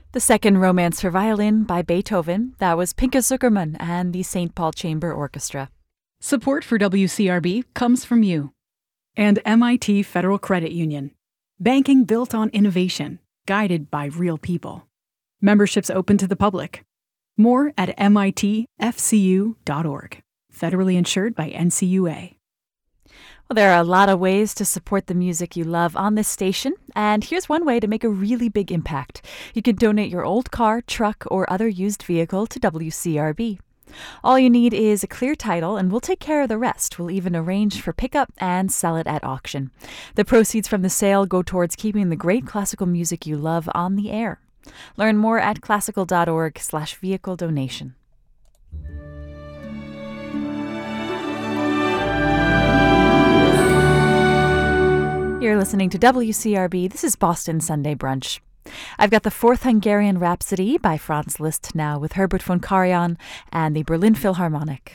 The Second Romance for Violin by Beethoven. That was Pinka Zuckerman and the St. Paul Chamber Orchestra. Support for WCRB comes from you and MIT Federal Credit Union. Banking built on innovation, guided by real people. Memberships open to the public. More at mitfcu.org. Federally insured by NCUA. Well, there are a lot of ways to support the music you love on this station, and here's one way to make a really big impact. You can donate your old car, truck, or other used vehicle to WCRB. All you need is a clear title, and we'll take care of the rest. We'll even arrange for pickup and sell it at auction. The proceeds from the sale go towards keeping the great classical music you love on the air. Learn more at classical.org/vehicle donation. You're listening to WCRB. This is Boston Sunday Brunch. I've got the Fourth Hungarian Rhapsody by Franz Liszt now with Herbert von Karajan and the Berlin Philharmonic.